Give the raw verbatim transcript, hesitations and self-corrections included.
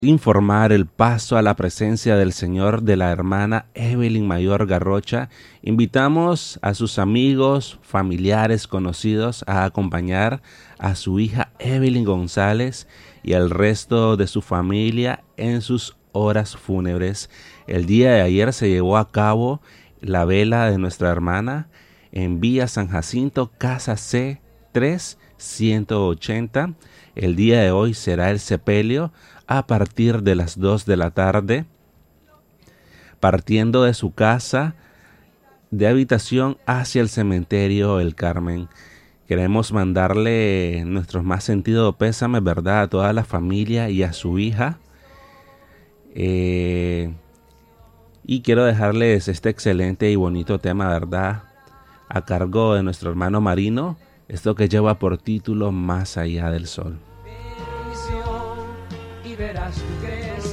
informar el paso a la presencia del Señor de la hermana Evelyn Mayor Garrocha. Invitamos a sus amigos, familiares, conocidos a acompañar a su hija Evelyn González y al resto de su familia en sus horas fúnebres. El día de ayer se llevó a cabo la vela de nuestra hermana en Villa San Jacinto, Casa C tres ciento ochenta. El día de hoy será el sepelio a partir de las dos de la tarde, partiendo de su casa de habitación hacia el cementerio El Carmen. Queremos mandarle nuestros más sentidos pésames, ¿verdad?, a toda la familia y a su hija. Eh, y quiero dejarles este excelente y bonito tema, ¿verdad?, a cargo de nuestro hermano Marino, esto que lleva por título Más allá del sol. Y verás tú crees